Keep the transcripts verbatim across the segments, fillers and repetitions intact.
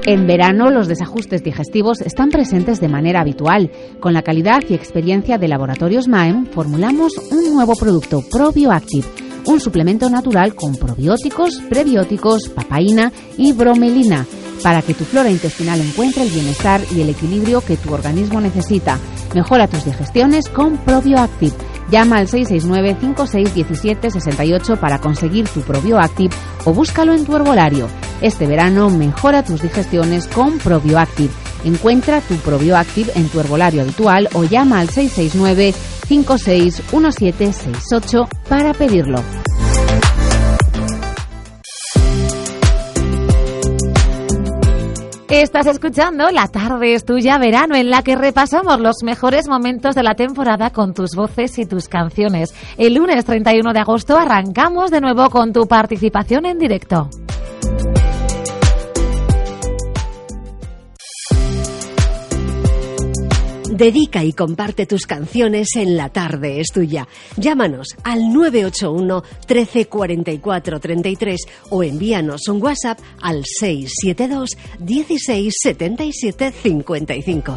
En verano, los desajustes digestivos están presentes de manera habitual. Con la calidad y experiencia de Laboratorios Maem, formulamos un nuevo producto, ProbioActive, un suplemento natural con probióticos, prebióticos, papaína y bromelina, para que tu flora intestinal encuentre el bienestar y el equilibrio que tu organismo necesita. Mejora tus digestiones con ProbioActive. Llama al seis seis nueve, cinco seis uno siete, seis ocho para conseguir tu ProbioActive o búscalo en tu herbolario. Este verano mejora tus digestiones con ProbioActive. Encuentra tu ProbioActive en tu herbolario habitual o llama al seis seis nueve, cinco seis uno siete, seis ocho para pedirlo. Estás escuchando La Tarde es Tuya Verano, en la que repasamos los mejores momentos de la temporada con tus voces y tus canciones. El lunes treinta y uno de agosto arrancamos de nuevo con tu participación en directo. Dedica y comparte tus canciones en La Tarde es Tuya. Llámanos al nueve ocho uno, trece, cuarenta y cuatro, treinta y tres o envíanos un WhatsApp al seis siete dos, dieciséis, setenta y siete, cincuenta y cinco.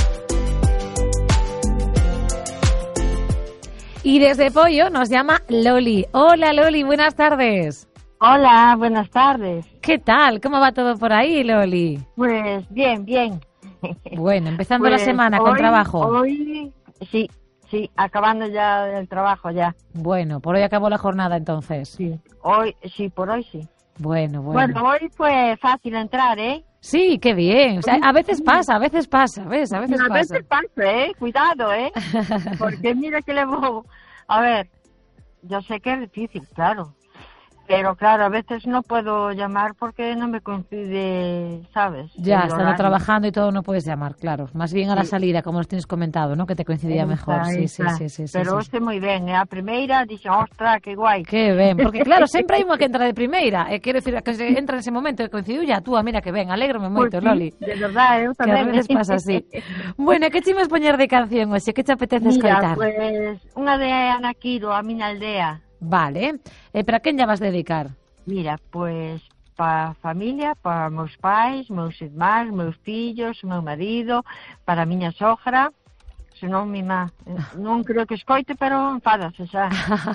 Y desde Pollo nos llama Loli. Hola Loli, buenas tardes. Hola, buenas tardes. ¿Qué tal? ¿Cómo va todo por ahí, Loli? Pues bien, bien. Bueno, empezando pues la semana hoy, con trabajo. Hoy, sí, sí, acabando ya el trabajo ya. Bueno, por hoy acabó la jornada entonces. Sí, hoy, sí, por hoy sí. Bueno, bueno. Bueno, hoy fue fácil entrar, ¿eh? Sí, qué bien. O sea, a veces pasa, a veces pasa, ¿ves? A veces a pasa. veces pasa, ¿eh? Cuidado, ¿eh? Porque mira que le voy... A ver, yo sé que es difícil, claro. Pero claro, a veces no puedo llamar porque no me coincide, ¿sabes? Ya, el estando horario. trabajando y todo no puedes llamar, claro. Más bien a la Sí. salida, como nos tienes comentado, ¿no? Que te coincidía Esa, mejor. Sí, sí, esa. sí, sí, sí. Pero sí. este muy bien, ¿eh? A primeira dixen, ostras, que guai. Qué ben, porque claro, sempre hai unha que entra de primeira. E quero dicir, que se entra nese momento e coincidiu ya túa, mira que ben, alégrome moito, Pues sí, Loli. de verdad, eu Que a tamén. veces pasa así. Bueno, que chimes poñer de canción hoxe? Que te apetece Mira, escoitar? pues unha de Ana Quiro, a miña aldea. Vale. E para quen ya vas dedicar? Mira, pues para a familia, para meus pais, meus irmáns, meus fillos, meu marido, para a miña sogra, senón mi má. Non creo que escoite, pero enfádase xa.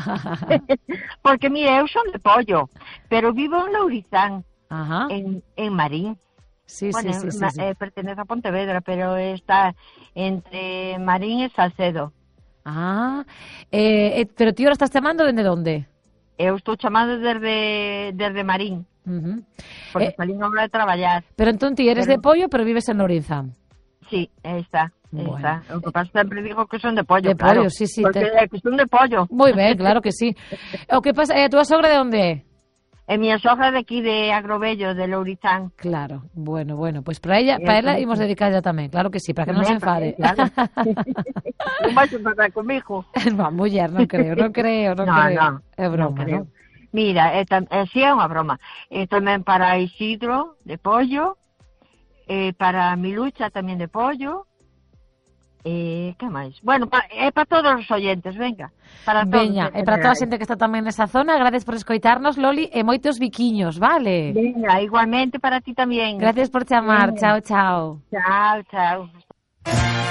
Porque, mira, eu son de Pollo, pero vivo en Lourizán, Ajá. en, en Marín. Sí, Bueno, sí, sí, sí, ma- sí. eh, pertenece a Pontevedra, pero está entre Marín e Salcedo. Ah, eh, eh, pero ti ahora estás chamando dende onde? Eu estou chamando desde, desde Marín, Uh-huh. porque Eh, salí unha hora de traballar. pero entón ti eres Pero- de Pollo, pero vives en Lourizán. Sí, aí está, aí Bueno. está. O que pasa sempre digo que son de pollo, De claro. pollo, sí, sí, Porque te- é que son de pollo. Moi ben, claro que sí. O que pasa, eh, a túa sogra de onde é? E miña sogra de aquí de Agrobello, de Lourizán. Claro, bueno, bueno, pues para ella, Sí, para ela sí, imos sí. dedicar ya tamén, claro que sí, para que non se enfade. Claro. Non vais a enfadar comigo. Va, muller, non creo, non creo, non No, creo. no, É broma, non creo. non? Mira, é, tam, é, sí é unha broma. E tamén para Isidro, de pollo. E para Milucha, tamén de pollo. E que máis? Bueno, pa, é para todos os oyentes, venga. Para todos. Veña, en e para toda a general. xente que está tamén nesa zona, gracias por escoitarnos, Loli, e moitos biquiños, vale? Venga, igualmente para ti tamén. Gracias por chamar, Veña. chao, chao. Chao, chao.